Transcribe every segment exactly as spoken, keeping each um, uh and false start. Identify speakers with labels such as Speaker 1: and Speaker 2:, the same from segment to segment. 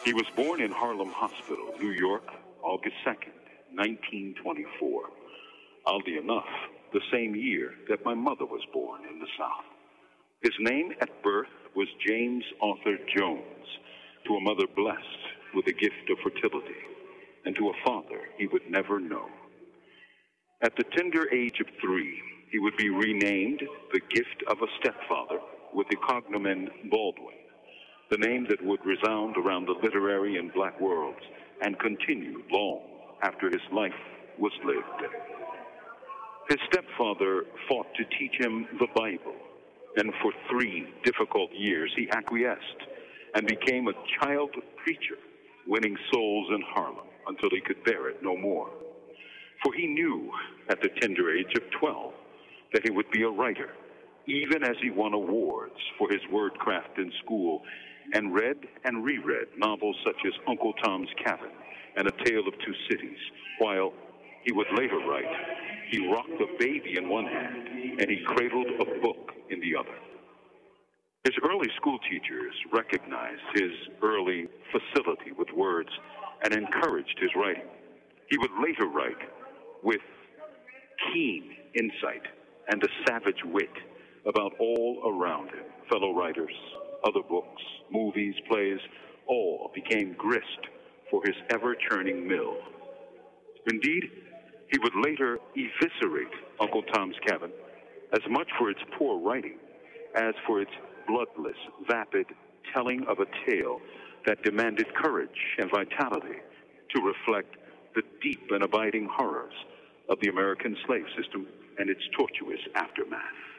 Speaker 1: He was born in Harlem Hospital, New York, August second, nineteen twenty-four. Oddly enough, the same year that my mother was born in the South. His name at birth was James Arthur Jones, to a mother blessed with the gift of fertility, and to a father he would never know. At the tender age of three, he would be renamed the gift of a stepfather with the cognomen Baldwin, the name that would resound around the literary and black worlds and continue long after his life was lived. His stepfather fought to teach him the Bible, and for three difficult years he acquiesced and became a child preacher, winning souls in Harlem until he could bear it no more. For he knew at the tender age of twelve that he would be a writer, even as he won awards for his wordcraft in school and read and reread novels such as Uncle Tom's Cabin and A Tale of Two Cities, while he would later write, he rocked a baby in one hand and he cradled a book in the other. His early school teachers recognized his early facility with words and encouraged his writing. He would later write with keen insight and a savage wit about all around him. Fellow writers, other books, movies, plays, all became grist for his ever-churning mill. Indeed, he would later eviscerate Uncle Tom's Cabin as much for its poor writing as for its bloodless, vapid telling of a tale that demanded courage and vitality to reflect the deep and abiding horrors of the American slave system and its tortuous aftermath.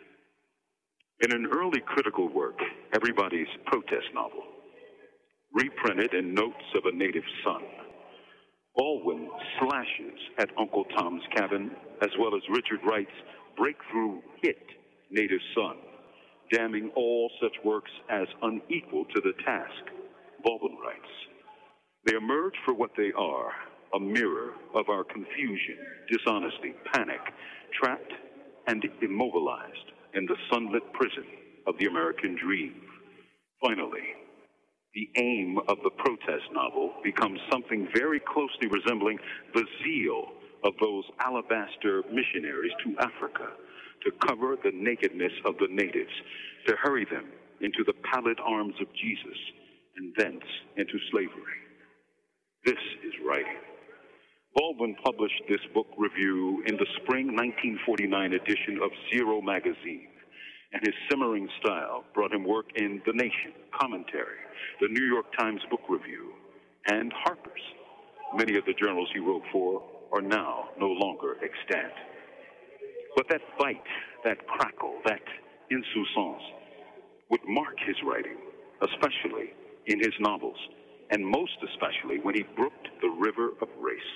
Speaker 1: In an early critical work, Everybody's Protest Novel, reprinted in Notes of a Native Son, Baldwin slashes at Uncle Tom's Cabin, as well as Richard Wright's breakthrough hit, Native Son, damning all such works as unequal to the task. Baldwin writes, "They emerge for what they are, a mirror of our confusion, dishonesty, panic, trapped and immobilized in the sunlit prison of the American dream." Finally, the aim of the protest novel becomes something very closely resembling the zeal of those alabaster missionaries to Africa to cover the nakedness of the natives, to hurry them into the pallid arms of Jesus and thence into slavery. This is writing. Baldwin published this book review in the spring nineteen forty-nine edition of Zero magazine, and his simmering style brought him work in The Nation, Commentary, the New York Times Book Review, and Harper's. Many of the journals he wrote for are now no longer extant. But that bite, that crackle, that insouciance would mark his writing, especially in his novels, and most especially when he brooked the river of race.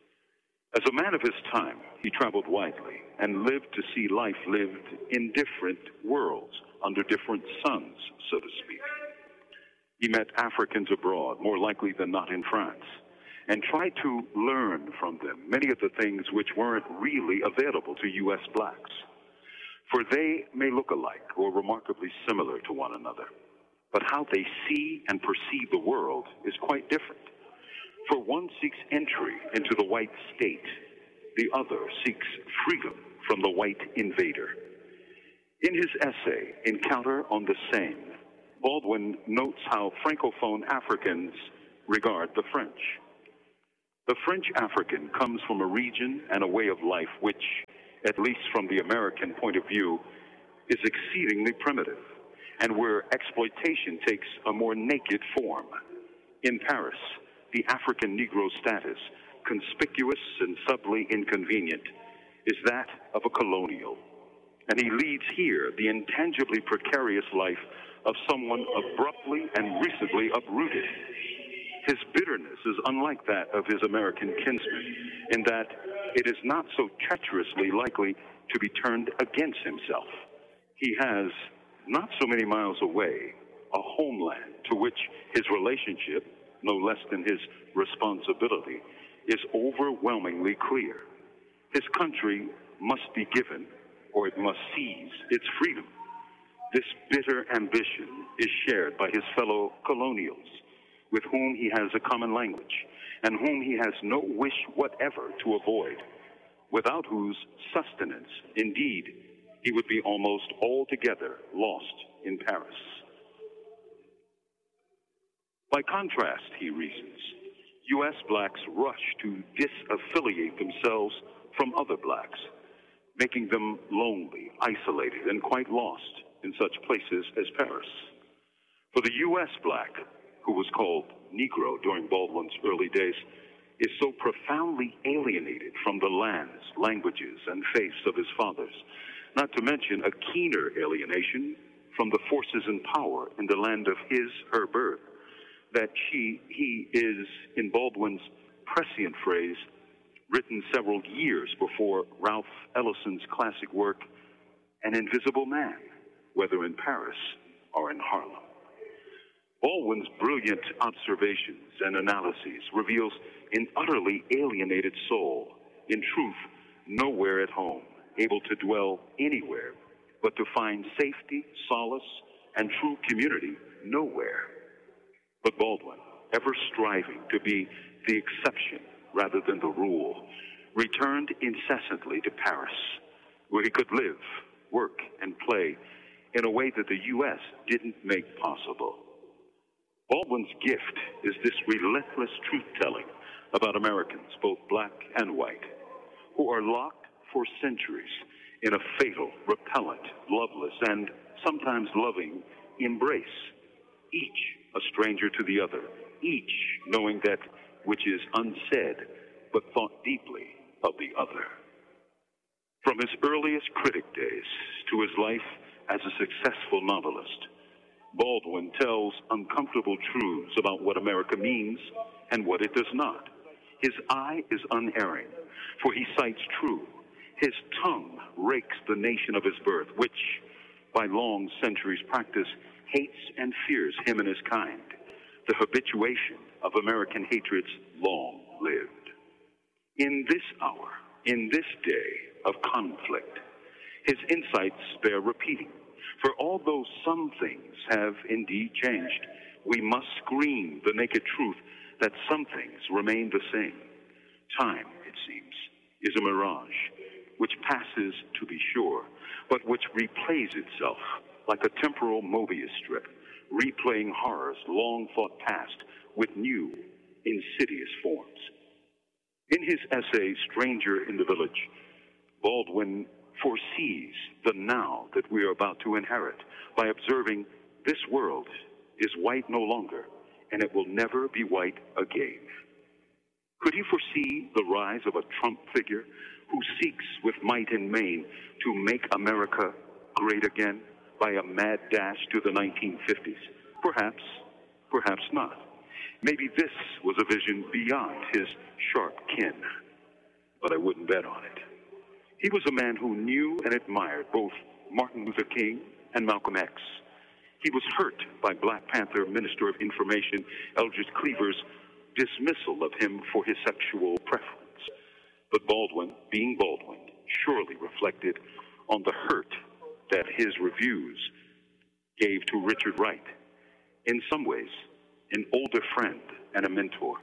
Speaker 1: As a man of his time, he traveled widely and lived to see life lived in different worlds, under different suns, so to speak. He met Africans abroad, more likely than not in France, and tried to learn from them many of the things which weren't really available to U S blacks. For they may look alike or remarkably similar to one another, but how they see and perceive the world is quite different. For one seeks entry into the white state, the other seeks freedom from the white invader. In his essay, Encounter on the Seine, Baldwin notes how Francophone Africans regard the French. The French African comes from a region and a way of life which, at least from the American point of view, is exceedingly primitive, and where exploitation takes a more naked form. In Paris, the African Negro status, conspicuous and subtly inconvenient, is that of a colonial. And he leads here the intangibly precarious life of someone abruptly and recently uprooted. His bitterness is unlike that of his American kinsmen, in that it is not so treacherously likely to be turned against himself. He has, not so many miles away, a homeland to which his relationship, no less than his responsibility, is overwhelmingly clear. His country must be given, or it must seize its freedom. This bitter ambition is shared by his fellow colonials, with whom he has a common language, and whom he has no wish whatever to avoid, without whose sustenance, indeed, he would be almost altogether lost in Paris. By contrast, he reasons, U S blacks rush to disaffiliate themselves from other blacks, making them lonely, isolated, and quite lost in such places as Paris. For the U S black, who was called Negro during Baldwin's early days, is so profoundly alienated from the lands, languages, and faiths of his fathers, not to mention a keener alienation from the forces in power in the land of his, her birth, that she, he is, in Baldwin's prescient phrase, written several years before Ralph Ellison's classic work, An Invisible Man, whether in Paris or in Harlem. Baldwin's brilliant observations and analyses reveals an utterly alienated soul, in truth, nowhere at home, able to dwell anywhere, but to find safety, solace, and true community nowhere. But Baldwin, ever striving to be the exception rather than the rule, returned incessantly to Paris, where he could live, work, and play in a way that the U S didn't make possible. Baldwin's gift is this relentless truth-telling about Americans, both black and white, who are locked for centuries in a fatal, repellent, loveless, and sometimes loving embrace, each a stranger to the other, each knowing that which is unsaid but thought deeply of the other. From his earliest critic days to his life as a successful novelist, Baldwin tells uncomfortable truths about what America means and what it does not. His eye is unerring, for he cites true. His tongue rakes the nation of his birth, which, by long centuries' practice, hates and fears him and his kind. The habituation of American hatreds long lived. In this hour, in this day of conflict, his insights bear repeating. For although some things have indeed changed, we must scream the naked truth that some things remain the same. Time, it seems, is a mirage, which passes to be sure, but which replays itself like a temporal Mobius strip, replaying horrors long thought past with new, insidious forms. In his essay, Stranger in the Village, Baldwin foresees the now that we are about to inherit by observing this world is white no longer, and it will never be white again. Could he foresee the rise of a Trump figure who seeks with might and main to make America great again by a mad dash to the nineteen fifties? Perhaps, perhaps not. Maybe this was a vision beyond his sharp kin, but I wouldn't bet on it. He was a man who knew and admired both Martin Luther King and Malcolm X. He was hurt by Black Panther Minister of Information Eldridge Cleaver's dismissal of him for his sexual preference. But Baldwin, being Baldwin, surely reflected on the hurt that his reviews gave to Richard Wright, in some ways, an older friend and a mentor.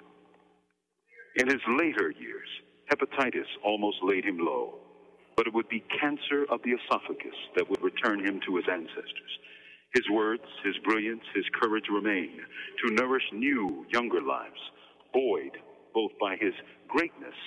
Speaker 1: In his later years, hepatitis almost laid him low, but it would be cancer of the esophagus that would return him to his ancestors. His words, his brilliance, his courage remain to nourish new, younger lives, buoyed both by his greatness